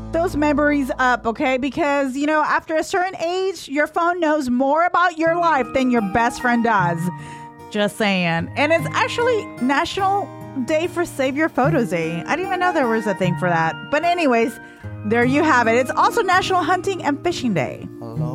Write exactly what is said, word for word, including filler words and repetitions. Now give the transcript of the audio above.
those memories up, okay? Because, you know, after a certain age, your phone knows more about your life than your best friend does. Just saying. And it's actually National Day for Save Your Photos Day. I didn't even know there was a thing for that. But anyways, there you have it. It's also National Hunting and Fishing Day. A long